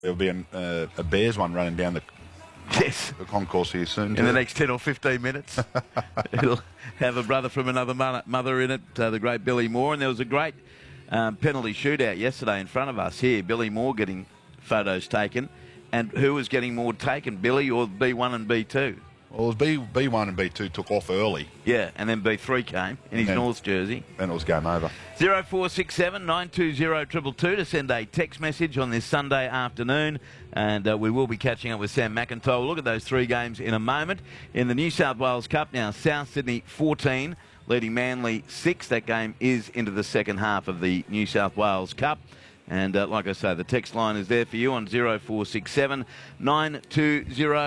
There'll be a Bears one running down the concourse here soon. In the next 10 or 15 minutes. It'll have a brother from another mother in it, the great Billy Moore. And there was a great penalty shootout yesterday in front of us here. Billy Moore getting photos taken. And who was getting more taken, Billy or B1 and B2? Well, it was B1 and B2 took off early. Yeah, and then B3 came in his North jersey. Then it was game over. 0467 920 222 to send a text message on this Sunday afternoon. And we will be catching up with Sam McIntyre. We'll look at those three games in a moment. In the New South Wales Cup now, South Sydney 14, leading Manly 6. That game is into the second half of the New South Wales Cup. And like I say, the text line is there for you on 0467 920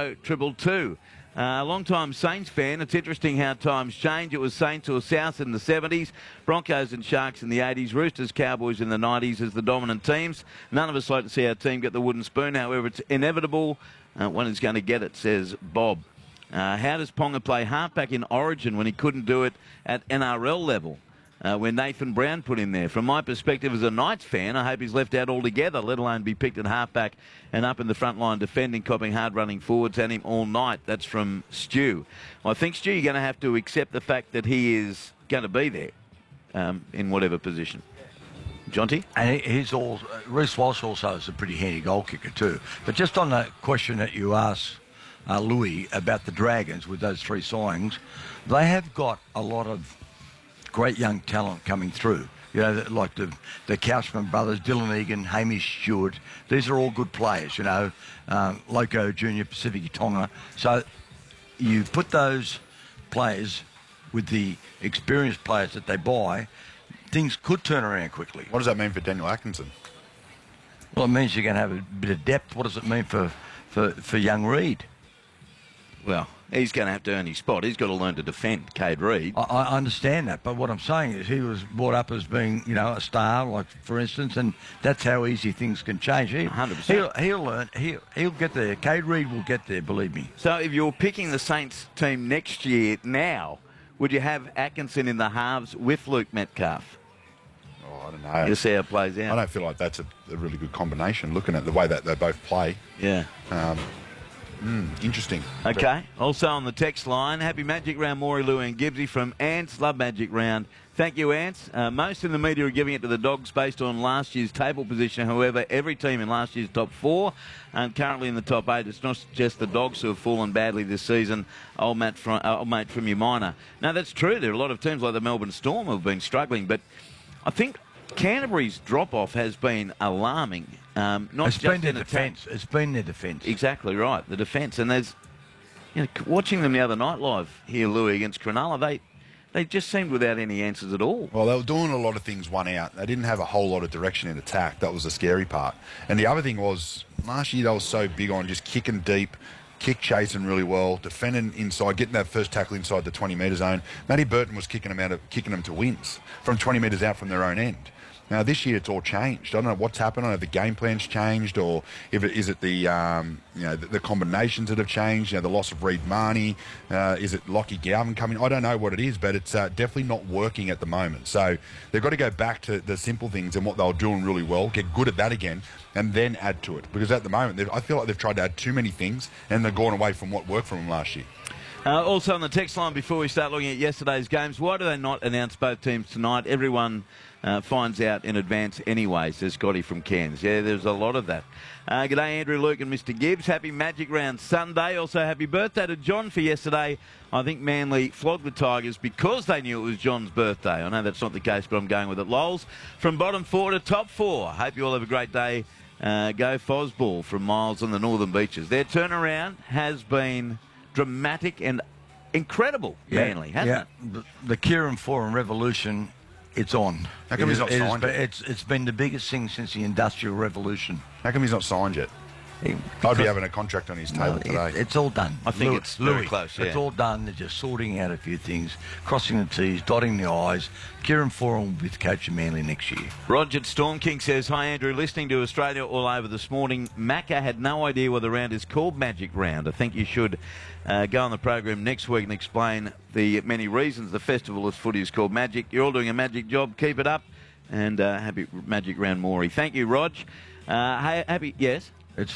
222. Long-time Saints fan. It's interesting how times change. It was Saints or South in the 70s, Broncos and Sharks in the 80s, Roosters, Cowboys in the 90s as the dominant teams. None of us like to see our team get the wooden spoon. However, it's inevitable. One is going to get it, says Bob. How does Ponga play halfback in Origin when he couldn't do it at NRL level? When Nathan Brown put in there. From my perspective as a Knights fan, I hope he's left out altogether, let alone be picked at halfback and up in the front line defending, copping hard-running forwards at him all night. That's from Stu. Well, I think, Stu, you're going to have to accept the fact that he is going to be there in whatever position. Jonty? And Reece Walsh also is a pretty handy goal kicker too. But just on that question that you asked, Louis, about the Dragons with those three signings, they have got a lot of great young talent coming through. You know, like the Couchman brothers, Dylan Egan, Hamish Stewart. These are all good players, you know. Loco Junior, Pacific Tonga. So you put those players with the experienced players that they buy, things could turn around quickly. What does that mean for Daniel Atkinson? Well, it means you're going to have a bit of depth. What does it mean for young Reid? Well, he's going to have to earn his spot. He's got to learn to defend Cade Reid. I understand that, but what I'm saying is he was brought up as being, you know, a star, like for instance, and that's how easy things can change. 100%. He'll learn. He'll get there. Cade Reid will get there, believe me. So if you're picking the Saints team next year now, would you have Atkinson in the halves with Luke Metcalf? Oh, I don't know. You'll see how it plays out. I don't feel like that's a really good combination, looking at the way that they both play. Yeah. Interesting. Okay. Also on the text line, happy Magic Round, Maury, Louie and Gibbsy from Ants. Love Magic Round. Thank you, Ants. Most in the media are giving it to the Dogs based on last year's table position. However, every team in last year's top 4 and currently in the top 8. It's not just the Dogs who have fallen badly this season. Old mate from your minor. No, that's true. There are a lot of teams like the Melbourne Storm who have been struggling, but I think Canterbury's drop-off has been alarming. It's been their defence. It's been their defence. Exactly right, the defence. And there's, you know, watching them the other night live here, Louis, against Cronulla, they just seemed without any answers at all. Well, they were doing a lot of things one out. They didn't have a whole lot of direction in attack. That was the scary part. And the other thing was, last year they were so big on just kicking deep, kick chasing really well, defending inside, getting that first tackle inside the 20-metre zone. Matty Burton was kicking them to wins from 20 metres out from their own end. Now, this year it's all changed. I don't know what's happened. I don't know if the game plan's changed or if it is it the the combinations that have changed. You know, the loss of Reid Marnie. Is it Lockie Galvin coming? I don't know what it is, but it's definitely not working at the moment. So they've got to go back to the simple things and what they were doing really well, get good at that again, and then add to it. Because at the moment, I feel like they've tried to add too many things and they've gone away from what worked for them last year. Also on the text line, before we start looking at yesterday's games, why do they not announce both teams tonight? Everyone finds out in advance anyway, says Scotty from Cairns. Yeah, there's a lot of that. G'day, Andrew, Luke and Mr. Gibbs. Happy Magic Round Sunday. Also, happy birthday to John for yesterday. I think Manly flogged the Tigers because they knew it was John's birthday. I know that's not the case, but I'm going with it. Lols, from bottom 4 to top 4. Hope you all have a great day. Go Fosball from Miles on the Northern Beaches. Their turnaround has been dramatic and incredible, Manly, hasn't it? The Kieran Foran revolution, it's on. How come he's not signed yet? It's been the biggest thing since the Industrial Revolution. How come he's not signed yet? I'd be having a contract on his table today. It's all done. I think it's very close, yeah. It's all done. They're just sorting out a few things, crossing the T's, dotting the I's. Kieran Foran will be the coach of Manly next year. Roger at Storm King says, hi Andrew, listening to Australia All Over this morning. Macca had no idea why the round is called Magic Round. I think you should go on the program next week and explain the many reasons the festival of footy is called Magic. You're all doing a magic job. Keep it up. And happy Magic Round, Maury. Thank you, Rog. Yes?